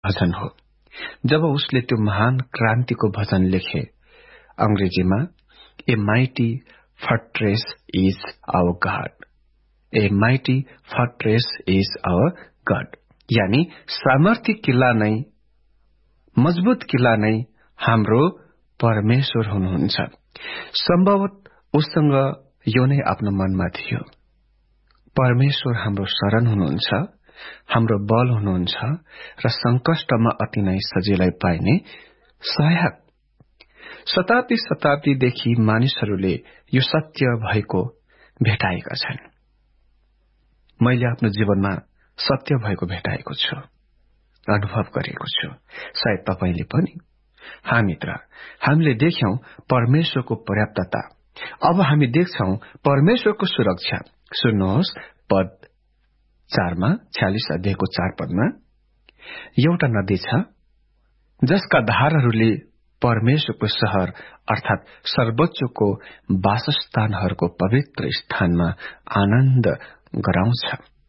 भजन हो। जब उसले त्यो महान क्रान्तिको भजन लेखे, अंग्रेजीमा a mighty फर्ट्रेस is our God, a mighty फर्ट्रेस is our God, यानी सामर्थ्य किल्ला नै, मजबूत किल्ला नै हाम्रो परमेश्वर हुनुहुन्छ। सम्भवतः उसँग यो नै आफ्नो मनमा थियो। परमेश्वर हाम्रो शरण हुनुहुन्छ, हाम्रो बल हुनुहुन्छ र संकष्टमा अति नै सजिलै पाइने सहायक। शताब्दीदेखि मानिसहरूले यो सत्य भएको भेटाएका छन्। मैले आफ्नो जीवनमा सत्य भएको भेटाएको छु, अनुभव गरेको छु। सायद तपाईले पनि। हामीले देख्यौं परमेश्वरको पर्याप्तता। अब हामी देख्छौं परमेश्वरको सुरक्षा। सुन्नुहोस् पद 4 46 अध्यायको 4 पदमा, एउटा नदी छ जसका धारहरूले परमेश्वरको शहर अर्थात सर्वोच्चको वासस्थानहरूको पवित्र स्थानमा आनन्द गराउँछ।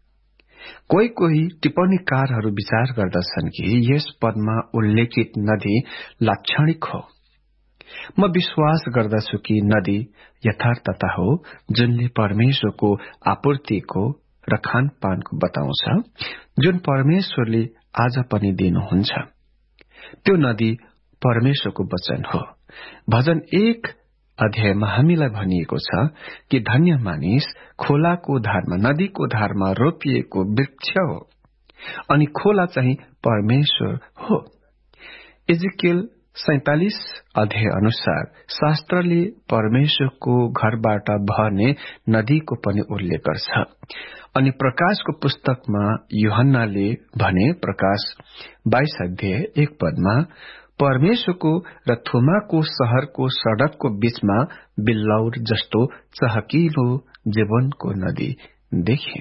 कोही टिप्पणीकारहरू विचार गर्दछन् कि यस पदमा उल्लेखित नदी लाक्षणिक हो। म विश्वास गर्दछु कि नदी यथार्थता हो जुनले परमेश्वरको आपूर्तिको र खानपानको बताउँछ, जुन परमेश्वरले आज पनि दिनुहुन्छ। त्यो नदी परमेश्वरको वचन हो। भजन 1 अध्यायमा हामीलाई भनिएको छ कि धन्य मानिस खोलाको धारमा, नदीको धारमा रोपिएको वृक्ष हो, अनि खोला चाहिँ परमेश्वर हो। इजकिएल 47 अध्याय अनुसार शास्त्रले परमेश्वरको घरबाट बहने नदीको पनि उल्लेख गर्छ। अनि प्रकाशको पुस्तकमा यूहन्नाले भने, प्रकाश 22 अध्याय 1 पदमा, परमेश्वरको र थुमाको शहरको सड़कको बीचमा बिल्लौर जस्तो चहकिलो जीवनको नदी देखे।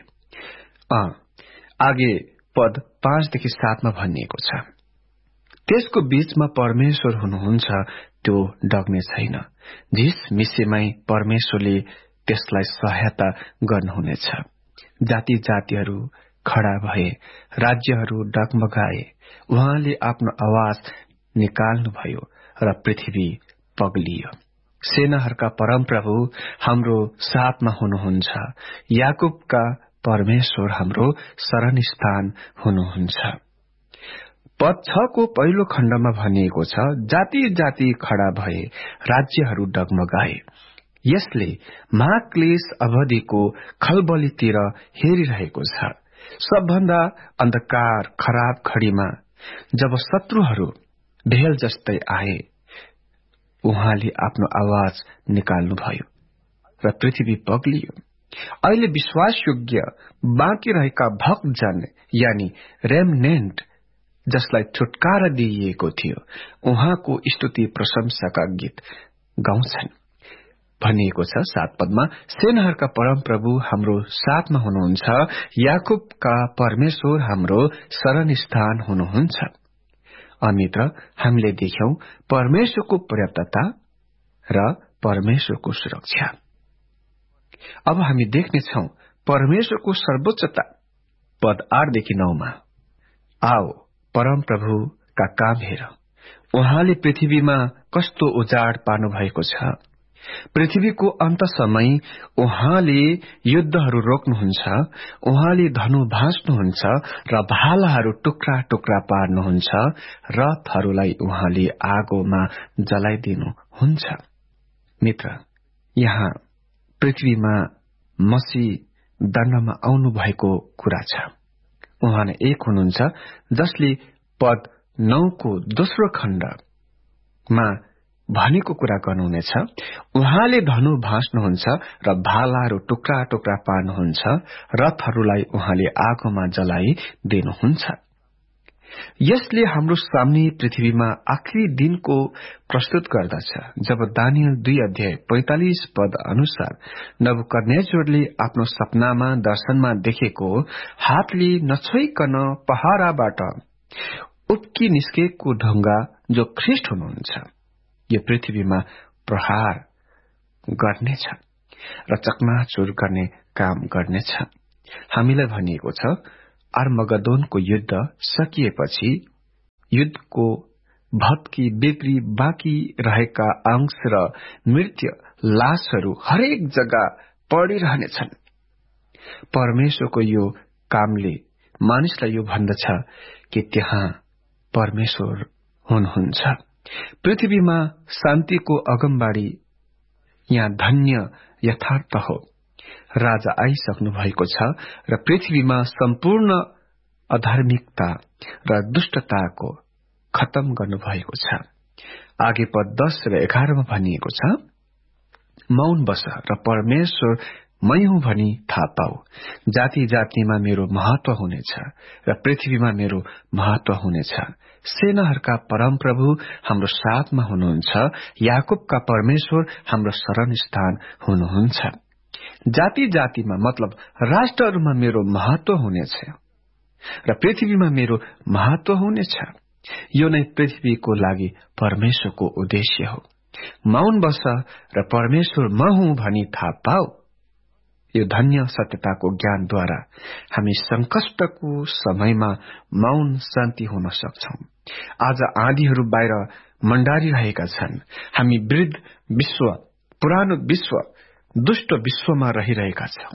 आगे पद 5देखि 7 भनिएको छ, त्यसको बीचमा परमेश्वर हुनुहुन्छ, त्यो डग्ने छैन। झिस मिसेमै परमेश्वरले त्यसलाई सहायता गर्नुहुनेछ। जाति जातिहरू खड़ा भए, राज्यहरू डगमगाए। उहाँले आफ्नो आवाज निकाल्नुभयो र पृथ्वी पग्लियो। सेनाहरूका परमप्रभु हाम्रो साथमा हुनुहुन्छ। याकूबका परमेश्वर हाम्रो शरणस्थान हुनुहुन्छ। पद 6 को पहिलो खण्डमा भनिएको छ, जाति जाति खड़ा भए, राज्यहरू डगमगाए। यसले महाक्लेश अवधिको खलबलीतिर हेरिरहेको छ। सबभन्दा अन्धकार खराब घड़ीमा जब शत्रुहरू भेल जस्तै आए, उहाँले आफ्नो आवाज निकाल्नुभयो र पृथ्वी पग्लियो। अहिले विश्वासयोग्य बाँकी रहेका भक्तजन यानी रेमनेन्ट जसलाई छुटकारा दिइएको थियो, उहाँको स्तुति प्रशंसाका गीत गाउँछन्। भनिएको छ 7 पदमा, सेनाहरूका परमप्रभु हाम्रो साथमा हुनुहुन्छ। याकूबका परमेश्वर हाम्रो शरणस्थान हुनुहुन्छ। मित्र, हामीले देख्यौं परमेश्वरको पर्याप्तता र परमेश्वरको सुरक्षा। अब हामी देख्नेछौं परमेश्वरको सर्वोच्चता। पद 8 देखि 9 आओ परमप्रभुका काम हेर, उहाँले पृथ्वीमा कस्तो उजाड पार्नु भएको छ। पृथ्वीको अन्तसम्मै उहाँले युद्धहरू रोक्नुहुन्छ। उहाँले धनु भाँच्नुहुन्छ र भालाहरू टुक्रा टुक्रा पार्नुहुन्छ। रथहरूलाई उहाँले आगोमा जलाइदिनुहुन्छ। मित्र, यहाँ पृथ्वीमा मसीह दण्डमा आउनु भएको कुरा छ। उहाँ नै एक हुनुहुन्छ जसले पद 9 को दोस्रो खण्डमा भनेको कुरा गर्नुहुनेछ। उहाँले धनु भाँच्नुहुन्छ र भालाहरू टुक्रा टुक्रा पार्नुहुन्छ। रथहरूलाई उहाँले आगोमा जलाई दिनुहुन्छ। यसले हाम्रो सामने पृथ्वीमा आखिरी दिनको प्रस्तुत गर्दछ, जब दानियल 2 अध्याय 45 पद अनुसार नबुकदनेस्जरले आफ्नो सपनामा दर्शनमा देखेको हातले नछोइकन पहाड़बाट उप्की निस्केको ढुङ्गा जो ख्रीष्ट हुनुहुन्छ, यो पृथ्वीमा प्रहार गर्नेछ र चकनाचुर गर्ने काम गर्नेछ। हामीलाई भनिएको छ, आर्मगदोनको युद्ध सकिएपछि युद्धको भत्की बिक्री बाँकी रहेका अंश र मृत्यु लाशहरू हरेक जग्गा पडिरहनेछन्। परमेश्वरको यो कामले मानिसलाई यो भन्दछ कि त्यहाँ परमेश्वर हुनुहुन्छ। पृथ्वीमा शान्तिको अगमबाडी यहाँ धन्य यथार्थ हो। राजा आइसक्नु भएको छ र पृथ्वीमा सम्पूर्ण अधार्मिकता र दुष्टताको खत्म गर्नुभएको छ। आगे पद 10 र 11 मा भनिएको छ, मौन बस र परमेश्वर मै हुँ भनी थाहा पाऊ। जाति जातिमा मेरो महत्व हुनेछ र पृथ्वीमा मेरो महत्व हुनेछ। सेनाहरूका परमप्रभु हाम्रो साथमा हुनुहुन्छ। याकूबका परमेश्वर हाम्रो शरण स्थान हुनुहुन्छ। जाति जातिमा मतलब राष्ट्रहरूमा मेरो महत्व हुनेछ र पृथ्वीमा मेरो महत्व हुनेछ। यो नै पृथ्वीको लागि परमेश्वरको उद्देश्य हो। मौन बस र परमेश्वर म हुँ भनी थाहा पाऊ। यो धन्य सत्यताको ज्ञानद्वारा हामी संकष्टको समयमा मौन शान्ति हुन सक्छौं। आज आँधीहरू बाहिर मण्डारिरहेका छन्। हामी वृद्ध विश्व, पुरानो विश्व, दुष्ट विश्वमा रहिरहेका छौं।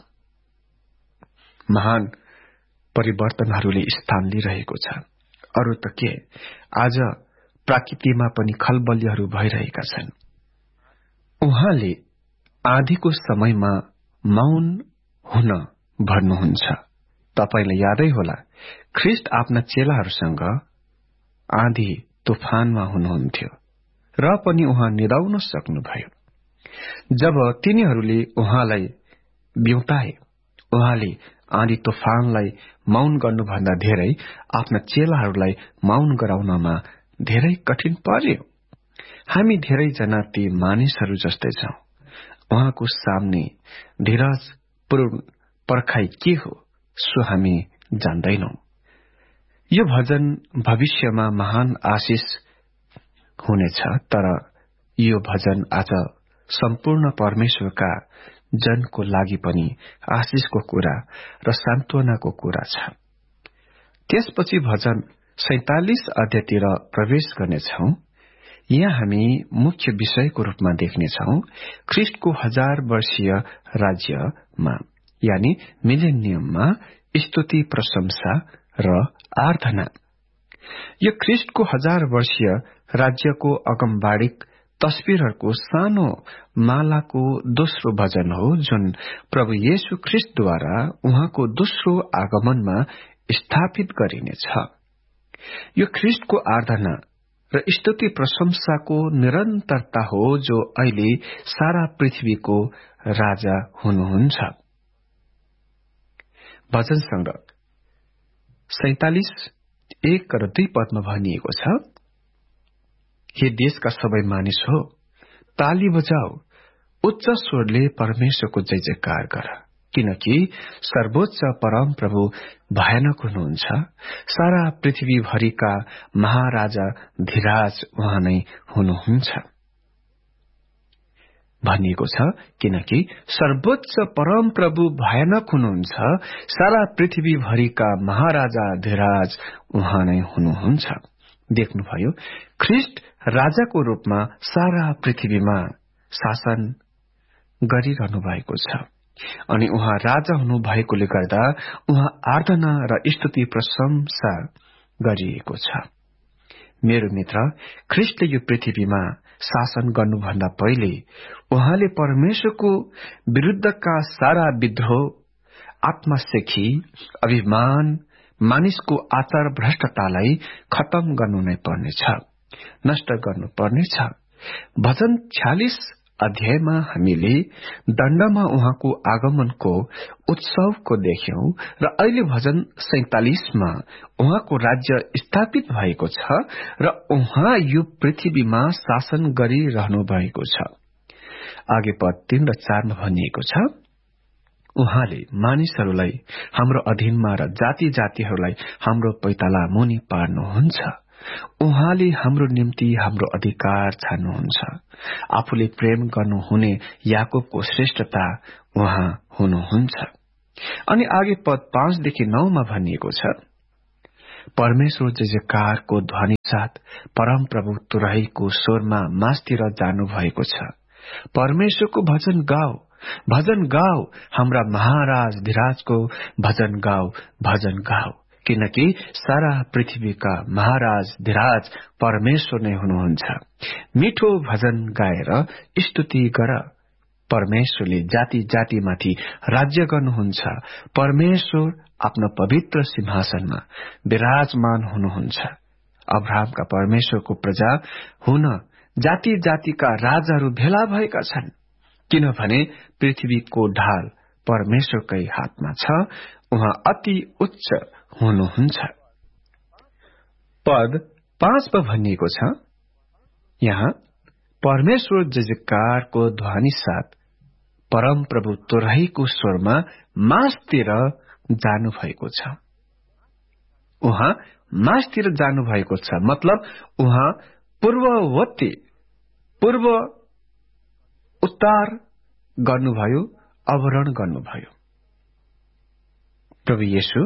महान परिवर्तनहरूले स्थान लिइरहेको छ। अरू त के, आज प्रकृतिमा पनि खलबलीहरू भइरहेका छन्। उहाँले आँधीको समयमा मौन हुन भन्नुहुन्छ। तपाईलाई यादै होला, ख्रिस्ट आफ्ना चेलाहरूसँग आँधी तुफानमा हुनुहुन्थ्यो र पनि उहाँ निदाउन सक्नुभयो। जब तिनीहरूले उहाँलाई बिउताए, उहाँले आँधी तुफानलाई मौन गर्नुभन्दा धेरै आफ्ना चेलाहरूलाई मौन गराउनमा धेरै कठिन पर्यो। हामी धेरैजना ती मानिसहरू जस्तै छौं। उहाँको सामने धीरजपूर्ण पर्खाइ के हो सो हामी जान्दैनौं। यो भजन भविष्यमा महान आशिष हुनेछ, तर यो भजन आज सम्पूर्ण परमेश्वरका जनको लागि पनि आशिषको कुरा र सान्त्वनाको कुरा छ। त्यसपछि भजन 47 अध्यायतिर प्रवेश गर्नेछौं। यहाँ हामी मुख्य विषयको रूपमा देख्नेछौं ख्रिस्टको 1000 वर्षीय राज्यमा यानी मिलेनियममा स्तुति, प्रशंसा र आराधना। यो ख्रिस्टको 1000 वर्षीय राज्यको अगमबाडिक तस्विरहरूको सानो मालाको दोस्रो भजन हो, जुन प्रभु येशू ख्रिस्टद्वारा उहाँको दोस्रो आगमनमा स्थापित गरिनेछ। यो ख्रिस्टको आराधना र स्तुति प्रशंसाको निरन्तरता हो, जो अहिले सारा पृथ्वीको राजा हुनुहुन्छ। भजन संग्रह 47 1 र 2 पदमा भनिएको छ, हे देशका सबै मानिस हो, ताली बजाऊ, उच्च स्वरले परमेश्वरको जय जयकार गर, किनकि सर्वोच्च परम प्रभु भयानक हुनुहुन्छ। सारा पृथ्वीभरिका महाराजा धीराज उहाँ नै हुनुहुन्छ भनिएको छ, किनकि सर्वोच्च परम प्रभु भयानक हुनुहुन्छ। सारा पृथ्वीभरिका महाराजा धीराज उहाँ नै हुनुहुन्छ। देख्नुभयो, ख्रिस्ट राजाको रूपमा सारा पृथ्वीमा शासन गरिरहनु भएको छ अनि उहाँ राजा हुनु भएकोले गर्दा उहाँ आराधना र स्तुति प्रशंसा गरिएको छ। मेरो मित्र, ख्रिस्टले यो पृथ्वीमा शासन गर्नुभन्दा पहिले उहाँले परमेश्वरको विरुद्धका सारा विद्रोह, आत्मसेखी, अभिमान, मानिसको आचार भ्रष्टतालाई खत्म गर्नु नै पर्नेछ, नष्ट गर्नु पर्नेछ। भजन 46 अध्यायमा हामीले दण्डमा उहाँको आगमनको उत्सवको देख्यौं र अहिले भजन 47 मा उहाँको राज्य स्थापित भएको छ र उहाँ यो पृथ्वीमा शासन गरिरहनु भएको छ। आगे पद 3 र 4 मा भनिएको छ, उहाँले मानिसहरूलाई हाम्रो अधीनमा र जाति जातिहरूलाई हाम्रो पैताला मुनि पार्नुहुन्छ। उहाँले हाम्रो निम्ति हाम्रो अधिकार छान्नुहुन्छ। आफूले प्रेम गर्नुहुने याकूबको श्रेष्ठता उहाँ हुनुहुन्छ। अनि आगे पद 5 देखि 9 मा भनिएको छ, परमेश्वर जयजयकारको ध्वनि साथ परम प्रभु तुरहीको स्वरमा मास्तिर जानु भएको छ। परमेश्वरको भजन गाओ, भजन गाओ, हाम्रा महाराज धिराजको भजन गाओ, भजन गाओ, किनकि सारा पृथ्वीका महाराज धिराज परमेश्वर नै हुनुहुन्छ। मिठो भजन गाएर स्तुति गर। परमेश्वरले जाति जातिमाथि राज्य गर्नुहुन्छ। परमेश्वर आफ्नो पवित्र सिंहासनमा विराजमान हुनुहुन्छ। अब्राहमका परमेश्वरको प्रजा हुन जाति जातिका राजाहरू भेला भएका छन्, किनभने पृथ्वीको ढाल परमेश्वरकै हातमा छ। उहाँ अति उच्च हुनुहुन्छ। पद 5 मा भनिएको छ, यहाँ परमेश्वर जयजयकारको ध्वनि साथ परम प्रभु तुरहीको स्वरमा मासतिर जानु भएको छ। उहाँ मासतिर जानु भएको छ, मतलब उहाँ पूर्ववर्ती पूर्व उत्तर गर्नुभयो, अवरोहण गर्नुभयो। प्रभु येशू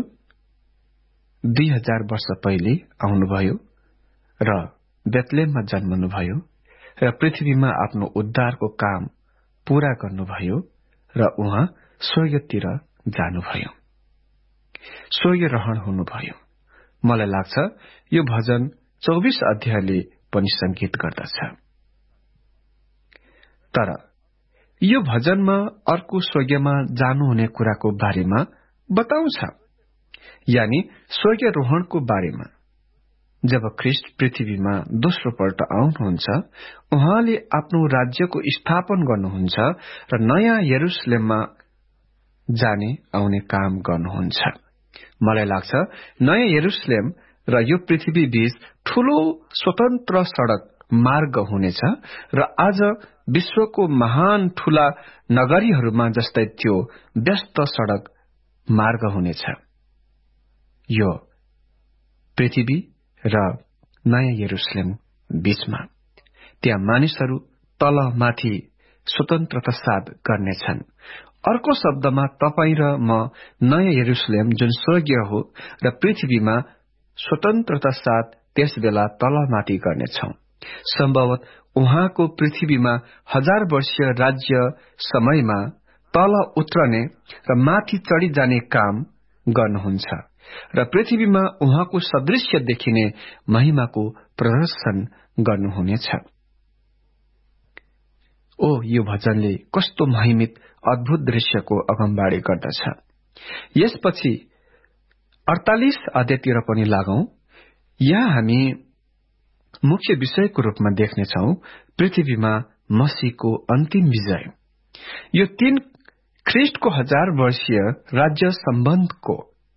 2000 वर्ष पहिले आउनुभयो र बेथलेहममा जन्मनुभयो र पृथ्वीमा आफ्नो उद्धारको काम पूरा गर्नुभयो र उहाँ स्वर्गतिर जानुभयो, स्वर्गरोहण हुनुभयो। मलाई लाग्छ यो भजन 24 अध्यायले पनि संकेत गर्दछ। तर यो भजनमा अर्को स्वर्गमा जानुहुने कुराको बारेमा बताउँछ, यानी स्वर्गरोहणको बारेमा। जब ख्रीष्ट पृथ्वीमा दोस्रो पल्ट आउनुहुन्छ, उहाँले आफ्नो राज्यको स्थापन गर्नुहुन्छ र नयाँ यरुशलेममा जाने आउने काम गर्नुहुन्छ। मलाई लाग्छ नयाँ यरुशलेम र यो पृथ्वी बीच ठूलो स्वतन्त्र सड़क मार्ग हुनेछ र आज विश्वको महान ठूला नगरीहरूमा जस्तै त्यो व्यस्त सड़क मार्ग हुनेछ। यो पृथ्वी र नयाँ यरुशलेम बीचमा त्यहाँ मानिसहरू तल माथि स्वतन्त्रता साथ गर्नेछन्। अर्को शब्दमा तपाई र म नयाँ यरुशलेम जुन स्वर्गीय हो र पृथ्वीमा स्वतन्त्रता साथ त्यसबेला तलमाथि गर्नेछौं। सम्भवत उहाँको पृथ्वीमा 1000 वर्षीय राज्य समयमा तल उत्रने र माथि चढी जाने काम गर्नुहुन्छ र पृथ्वीमा उहाँको सदृश्य देखिने महिमाको प्रदर्शन गर्नुहुनेछ। ओ, यो भजनले कस्तो महिमित अद्भुत दृश्यको अगमबाडी गर्दछ। यसपछि 48 अध्यायतिर पनि लागौं। यहाँ हामी मुख्य विषयको रूपमा देख्नेछौं पृथ्वीमा मसीहको अन्तिम विजय। यो 3 ख्रीष्टको 1000 वर्षीय राज्य सम्बन्धको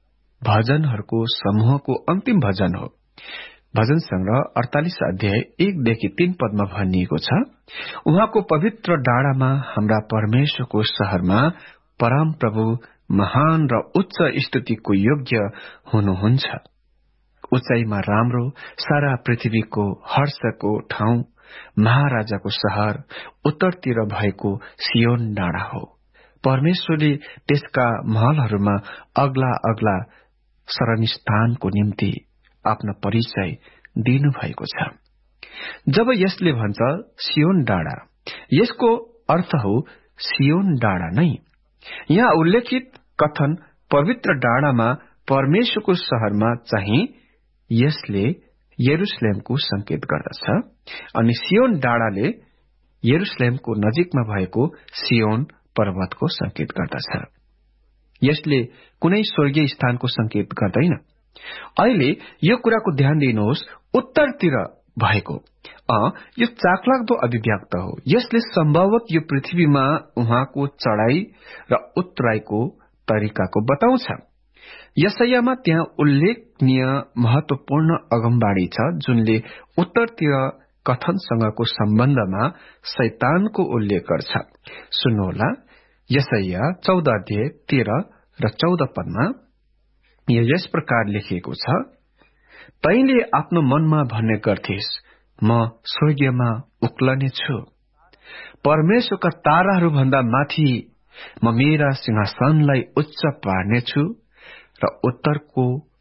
भजनहरूको समूहको अन्तिम भजन हो। भजन संग्रह 48 अध्याय 1 देखि 3 पदमा भनिएको छ, उहाँको पवित्र डाँडामा हाम्रा परमेश्वरको शहरमा परम प्रभु महान र उच्च स्तुतिको योग्य हुनुहुन्छ। उचाइमा राम्रो सारा पृथ्वीको हर्षको ठाउँ महाराजाको शहर उत्तरतिर भएको सियोन डाँडा हो। परमेश्वरले त्यसका महलहरूमा अग्ला अग्ला शरणस्थानको निम्ति आफ्नो परिचय दिनुभएको छ। जब यसले भन्छ सियोन डाँडा, यसको अर्थ हो सियोन डाँडा नै। यहाँ उल्लेखित कथन पवित्र डाँडामा परमेश्वरको शहरमा चाहिँ यसले यरुशलेमको संकेत गर्दछ, अनि सियोन डाँडाले यरुशलेमको नजिकमा भएको सियोन पर्वतको संकेत गर्दछ। यसले कुनै स्वर्गीय स्थानको संकेत गर्दैन। अहिले यो कुराको ध्यान दिनुहोस्, उत्तरतिर भएको यो चाखलाग्दो अभिव्यक्त हो। यसले सम्भवत यो पृथ्वीमा उहाँको चढ़ाई र उत्तराईको तरिकाको बताउँछ। यशायामा त्यहाँ उल्लेखनीय महत्वपूर्ण अगमबाडी छ जुनले उत्तरतिर कथनसँगको सम्बन्धमा शैतानको उल्लेख गर्छ। सुन्नुहोला, यशाया 14 अध्याय 13 र 14 पदमा यस प्रकार लेखिएको छ, तैले आफ्नो मनमा भन्ने गर्थिस्, म स्वर्गीयमा उक्लने छु, परमेश्वरका ताराहरू भन्दा माथि म मेरा सिंहासनलाई उच्च पार्नेछु र उत्तरको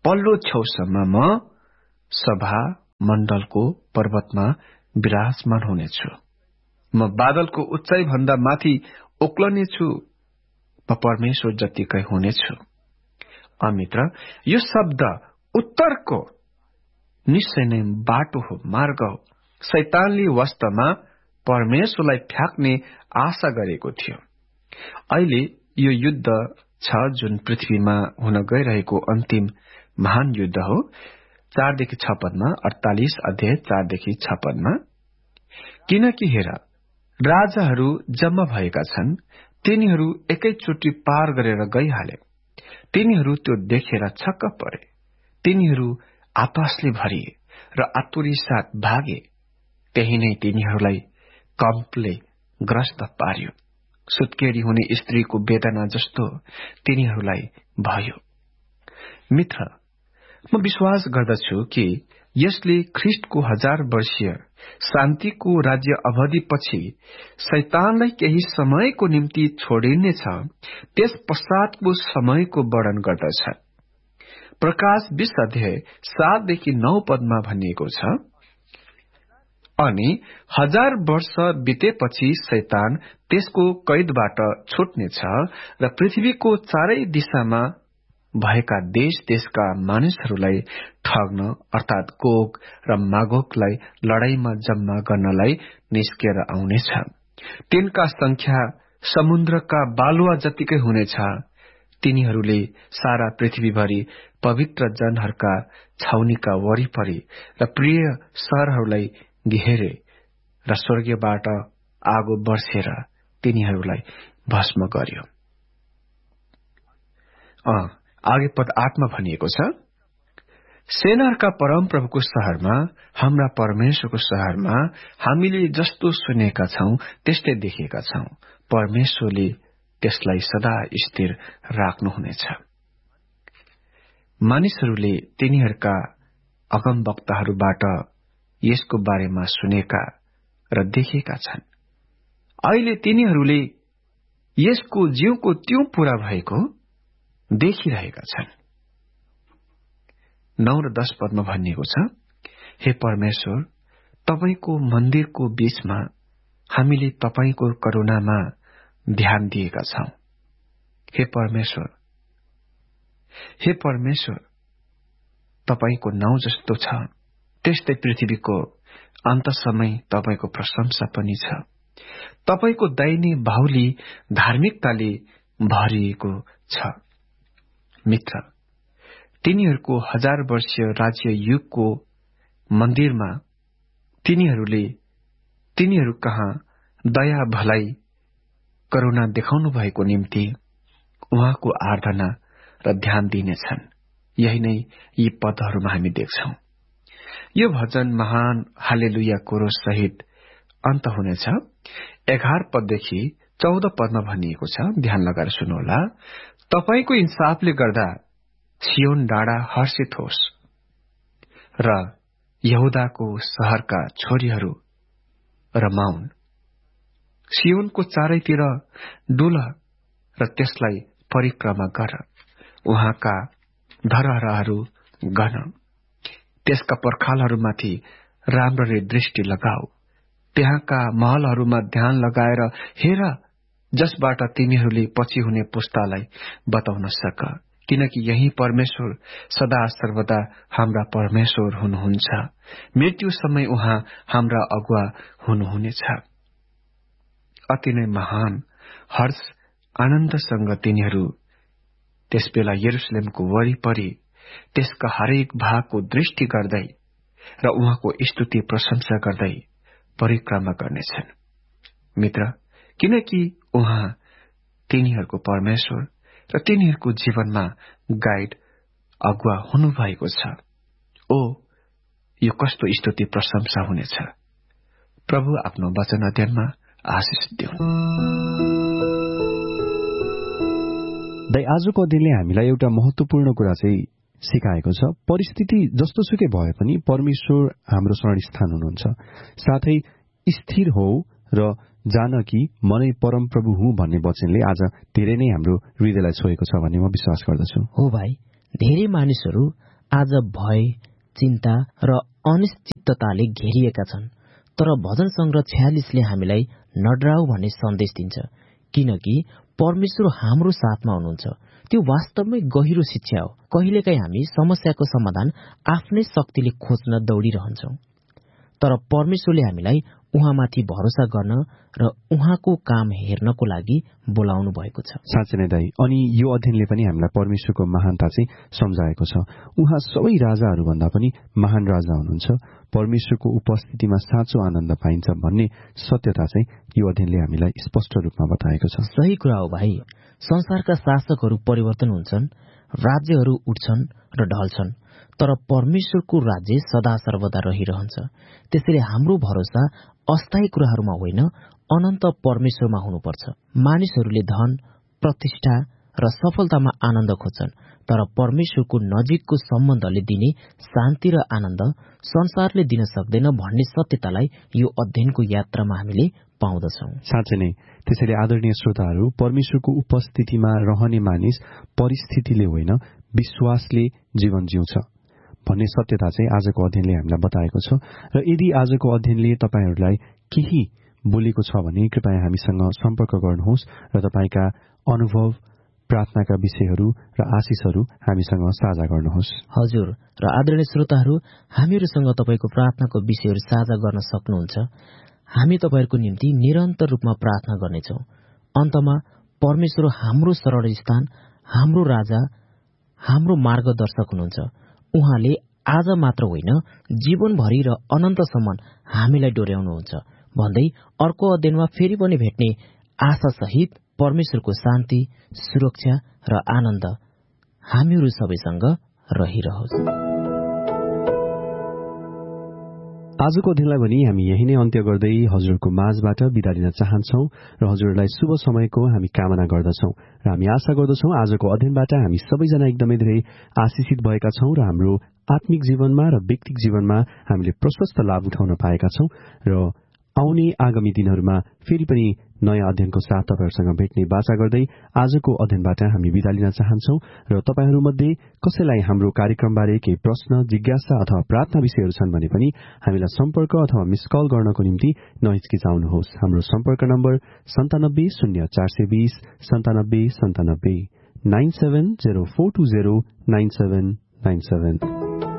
पल्लो छेउसम्म म सभा मण्डलको पर्वतमा विराजमान हुनेछु। म बादलको उचाइ भन्दा माथि ओक्लनेछु। म परमेश्वर जतिकै हुनेछु। मित्र, यो शब्द उत्तरको निश्चय नै बाटो हो, मार्ग हो। शैतानले वास्तवमा परमेश्वरलाई फ्याक्ने आशा गरेको थियो। अहिले यो युद्ध छ जुन पृथ्वीमा हुन गइरहेको अन्तिम महान युद्ध हो। 4-6 पदमा, 48 अध्याय 4-6 पदमा, किनकि हेर, राजाहरू जम्मा भएका छन्, तिनीहरू एकैचोटि पार गरेर गइहाले। तिनीहरू त्यो देखेर छक्क परे। तिनीहरू आपसले भरिए र आतुरी साथ भागे। त्यही नै तिनीहरूलाई कम्पले ग्रस्त पार्यो। सुत्केरी हुने स्त्रीको वेदना जस्तो तिनीहरूलाई भयो। मित्र, म विश्वास गर्दछु कि यसले ख्रिस्टको 1000 वर्षीय शान्तिको राज्य अवधिपछि शैतानलाई केही समयको निम्ति छोडिनेछ, त्यस पश्चातको समयको वर्णन गर्दछ। प्रकाश 20 अध्याय 7-9 पदमा भनिएको छ, अनि 1000 वर्ष बितेपछि शैतान त्यसको कैदबाट छुट्नेछ र पृथ्वीको चारै दिशामा भएका देश देशका मानिसहरूलाई ठग्न, अर्थात गोग र मागोगलाई लडाईँमा जम्मा गर्नलाई निस्केर आउनेछ। तिनका संख्या समुद्रका बालुवा जतिकै हुनेछ। तिनीहरूले सारा पृथ्वीभरि पवित्र जनहरूका छाउनीका वरिपरि र प्रिय शहरहरूलाई घेरे र स्वर्गबाट आगो बर्सेर तिनीहरूलाई भस्म गर्यो। आगे पद 8 मा भनिएको छ, सेनाहरूका परमप्रभुको शहरमा, हाम्रा परमेश्वरको शहरमा हामीले जस्तो सुनेका छौं त्यस्तै देखेका छौं। परमेश्वरले त्यसलाई सदा स्थिर राख्नुहुनेछ। मानिसहरूले तिनीहरूका अगमवक्ताहरूबाट यसको बारेमा सुनेका र देखेका छन्। अहिले तिनीहरूले यसको ज्यूको त्यों पूरा भएको देखिरहेका छन्। 9 र 10 पदमा भनिएको छ, हे परमेश्वर, तपाईको मन्दिरको बीचमा हामीले तपाईको करुणामा ध्यान दिएका छौं। हे परमेश्वर, तपाईको नाउँ जस्तो छ त्यस्तै पृथ्वीको अन्तसम्मै तपाईको प्रशंसा पनि छ। तपाईको दाहिने बाहुली धार्मिकताले भरिएको छ। मित्र, तिनीहरूको 1000 वर्षीय राज्य युगको मन्दिरमा तिनीहरू कहाँ दया भलाई करुणा देखाउनु भएको निम्ति उहाँको आराधना र ध्यान दिनेछन्। यही नै यी पदहरूमा हामी देख्छौं। यो भजन महान हालेलुया कोरो सहित अन्त हुनेछ। 11 पददेखि 14 पदमा भनिएको छ, ध्यान लगाएर सुन्नुहोला। तपाईको इन्साफले गर्दा सियोन डाँडा हर्षित होस् र यहुदाको शहरका छोरीहरू रमाउन्। सियोनको चारैतिर डुल र त्यसलाई परिक्रमा गर। उहाँका धरहराहरू गन। त्यसका पर्खालहरूमाथि राम्ररी दृष्टि लगाऊ। त्यहाँका महलहरूमा ध्यान लगाएर हेर, जसबाट तिमीहरूले पछि हुने पुस्तालाई बताउन सक, किनकि यही परमेश्वर सदा सर्वदा हाम्रा परमेश्वर हुनुहुन्छ। मृत्यु समय उहाँ हाम्रा अगुवा हुनुहुनेछ। अति नै महान हर्ष आनन्दसँग तिनीहरू त्यसबेला यरुशलेमको वरिपरि त्यसका हरेक भागको दृष्टि गर्दै र उहाँको स्तुति प्रशंसा गर्दै परिक्रमा गर्नेछन्। मित्र, किनकि उहाँ तिनीहरूको परमेश्वर र तिनीहरूको जीवनमा गाइड अगुवा हुनुभएको छ। यो कस्तो स्तुति प्रशंसा हुनेछ। प्रभु आफ्नो वचन अध्ययनमा आशिष दिउन्। आजको अध्ययनले हामीलाई एउटा महत्वपूर्ण कुरा चाहिँ सिकाएको छ। परिस्थिति जस्तोसुकै भए पनि परमेश्वर हाम्रो शरणस्थान हुनुहुन्छ। साथै स्थिर हो र जान कि म नै परमप्रभु हुँ भन्ने वचनले आज धेरै नै हाम्रो हृदयलाई छोएको छ भन्ने म विश्वास गर्दछु। हो भाइ, धेरै मानिसहरू आज भय, चिन्ता र अनिश्चितताले घेरिएका छन्। तर भजन संग्रह 46ले हामीलाई नडराऊ भन्ने सन्देश दिन्छ, किनकि परमेश्वर हाम्रो साथमा हुनुहुन्छ। त्यो वास्तवमै गहिरो शिक्षा हो। कहिलेकाहीँ हामी समस्याको समाधान आफ्नै शक्तिले खोज्न दौडिरहन्छौं, तर परमेश्वरले हामीलाई उहाँमाथि भरोसा गर्न र उहाँको काम हेर्नको लागि बोलाउनु भएको छ। साँच्चै नै दाइ, अनि यो अध्ययनले पनि हामीलाई परमेश्वरको महानता चाहिँ सम्झाएको छ। उहाँ सबै राजाहरूभन्दा पनि महान राजा हुनुहुन्छ। परमेश्वरको उपस्थितिमा साँचो आनन्द पाइन्छ भन्ने सत्यता चाहिँ यो अध्ययनले हामीलाई स्पष्ट रूपमा बताएको छ। सही कुरा हो भाइ। संसारका शासकहरू परिवर्तन हुन्छन्, राज्यहरू उठ्छन् र ढल्छन्, तर परमेश्वरको राज्य सदा सर्वदा रहिरहन्छ। त्यसैले हाम्रो भरोसा अस्थायी कुराहरूमा होइन, अनन्त परमेश्वरमा हुनुपर्छ। मानिसहरूले धन, प्रतिष्ठा र सफलतामा आनन्द खोज्छन्, तर परमेश्वरको नजिकको सम्बन्धले दिने शान्ति र आनन्द संसारले दिन सक्दैन भन्ने सत्यतालाई यो अध्ययनको यात्रामा हामीले पाउँदछौं। साँच्चै नै। त्यसैले आदरणीय श्रोताहरू, परमेश्वरको उपस्थितिमा रहने मानिस परिस्थितिले होइन, विश्वासले जीवन जिउँछ भन्ने सत्यता चाहिँ आजको अध्ययनले हामीलाई बताएको छ। र यदि आजको अध्ययनले तपाईहरूलाई केही बोलेको छ भने कृपया हामीसँग सम्पर्क गर्नुहोस् र तपाईँका अनुभव, प्रार्थनाका विषयहरू र आशिषहरू हामीसँग साझा गर्नुहोस्। हजुर, र आदरणीय श्रोताहरू, हामीहरूसँग तपाईँको प्रार्थनाको विषयहरू साझा गर्न सक्नुहुन्छ। हामी तपाईँहरूको निम्ति निरन्तर रूपमा प्रार्थना गर्नेछौँ। अन्तमा परमेश्वर हाम्रो सरल स्थान, हाम्रो राजा, हाम्रो मार्गदर्शक हुनुहुन्छ। उहाँले आज मात्र होइन, जीवनभरि र अनन्तसम्म हामीलाई डोर्याउनुहुन्छ भन्दै अर्को अध्ययनमा फेरि पनि भेट्ने आशा सहित परमेश्वरको शान्ति, सुरक्षा र आनन्द हामीहरू सबैसँग रहिरहोस्। आजको अध्ययनलाई पनि हामी यही नै अन्त्य गर्दै हजुरको माझबाट बिदा दिन चाहन्छौं र हजुरलाई शुभ समयको हामी कामना गर्दछौं र हामी आशा गर्दछौं आजको अध्ययनबाट हामी सबैजना एकदमै धेरै आशिषित भएका छौं र हाम्रो आत्मिक जीवनमा र व्यक्तिगत जीवनमा हामीले प्रशस्त लाभ उठाउन पाएका छौं र आउने आगामी दिनहरूमा फेरि पनि नयाँ अध्ययनको साथ तपाईहरूसँग भेट्ने बाचा गर्दै आजको अध्ययनबाट हामी बिदा लिन चाहन्छौं र तपाईहरूमध्ये कसैलाई हाम्रो कार्यक्रमबारे केही प्रश्न, जिज्ञासा अथवा प्रार्थना विषयहरू छन् भने पनि हामीलाई सम्पर्क अथवा मिस कल गर्नको निम्ति नहिचकिचाउनुहोस्। हाम्रो सम्पर्क नम्बर 97 0420 97 97 970420 9797।